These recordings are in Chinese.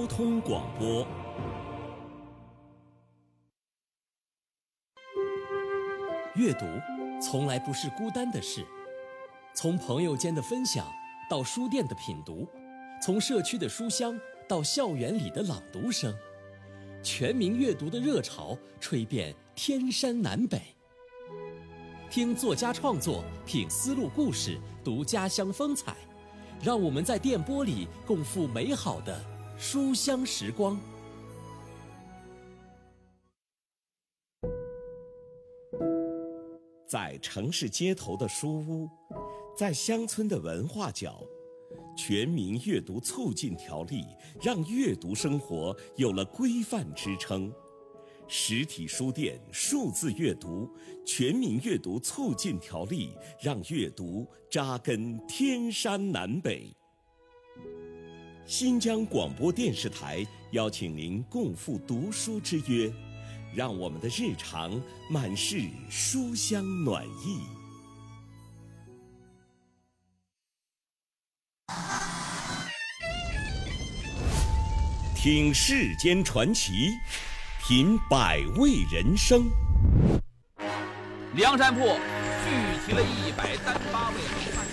通广播。阅读从来不是孤单的事，从朋友间的分享到书店的品读，从社区的书香到校园里的朗读声，全民阅读的热潮吹遍天山南北。听作家创作，品丝路故事，读家乡风采，让我们在电波里共赴美好的书香时光。 在城市街头的书屋，在乡村的文化角，全民阅读促进条例让阅读生活有了规范支撑。实体书店数字阅读，全民阅读促进条例让阅读扎根天山南北。新疆广播电视台邀请您共赴读书之约，让我们的日常满是书香暖意。听世间传奇，品百味人生。 梁山泊聚齐了138位好汉。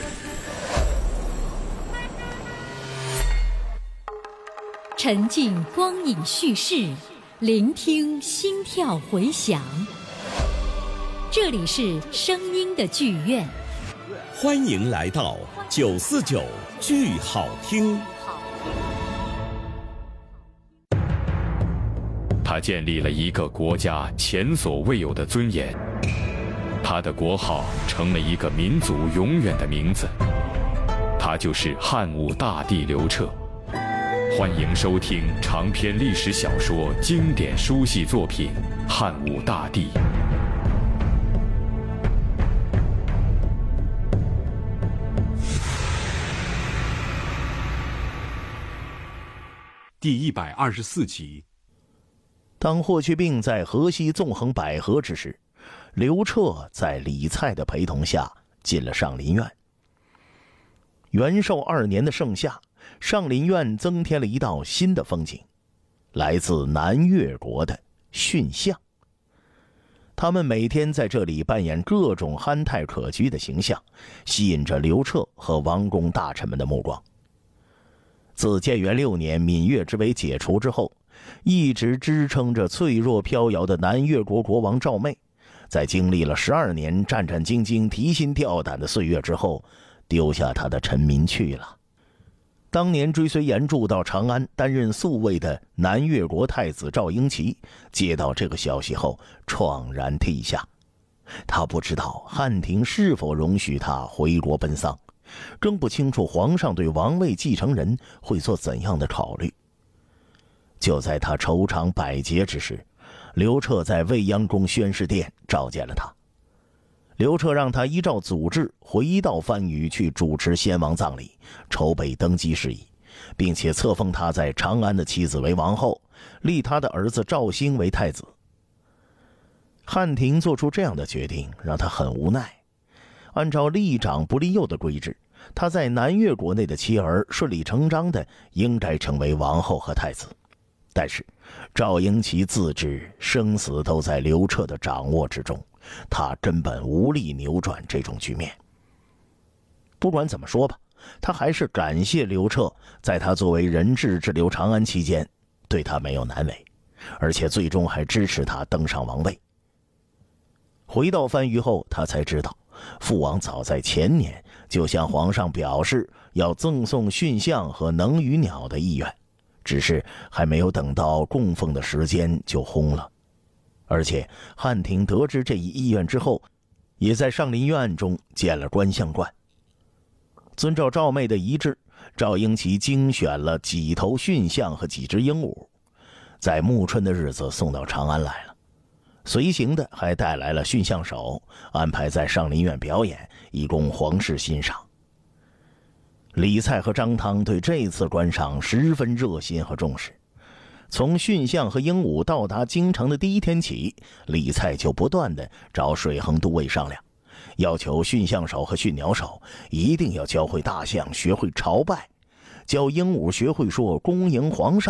沉浸光影叙事，聆听心跳回响。这里是声音的剧院， 欢迎来到949剧好听。 他建立了一个国家前所未有的尊严，他的国号成了一个民族永远的名字，他就是汉武大帝刘彻。欢迎收听长篇历史小说经典书系作品《汉武大帝》。 第124集。 当霍去病在河西纵横捭阖之时，刘彻在李蔡的陪同下进了上林苑。元寿2年的盛夏，上林苑增添了一道新的风景，来自南越国的驯象。他们每天在这里扮演各种憨态可掬的形象，吸引着刘彻和王公大臣们的目光。自建元6年闽越之围解除之后，一直支撑着脆弱飘摇的南越国国王赵昧，在经历了12年战战兢兢提心吊胆的岁月之后，丢下他的臣民去了。当年追随严柱到长安担任宿卫的南越国太子赵英奇接到这个消息后怆然涕下，他不知道汉廷是否容许他回国奔丧，更不清楚皇上对王位继承人会做怎样的考虑。就在他愁肠百结之时，刘彻在未央宫宣示殿召见了他。刘彻让他依照祖制回到番禺去主持先王葬礼，筹备登基事宜，并且册封他在长安的妻子为王后，立他的儿子赵兴为太子。汉廷做出这样的决定让他很无奈，按照立长不立幼的规制，他在南越国内的妻儿顺理成章的应该成为王后和太子。但是赵英奇自知生死都在刘彻的掌握之中，他根本无力扭转这种局面。不管怎么说吧，他还是感谢刘彻在他作为人质滞留长安期间对他没有难为，而且最终还支持他登上王位。回到番禺后，他才知道父王早在前年就向皇上表示要赠送驯象和能羽鸟的意愿，只是还没有等到供奉的时间就薨了。而且汉廷得知这一意愿之后，也在上林苑中建了观象观。遵照赵昧的遗志，赵英奇精选了几头驯象和几只鹦鹉，在暮春的日子送到长安来了。随行的还带来了驯象手，安排在上林苑表演，以供皇室欣赏。李蔡和张汤对这次观赏十分热心和重视。从驯象和鹦鹉到达京城的第一天起，李蔡就不断地找水衡都尉商量，要求驯象手和驯鸟手一定要教会大象学会朝拜，教鹦鹉学会说恭迎皇上。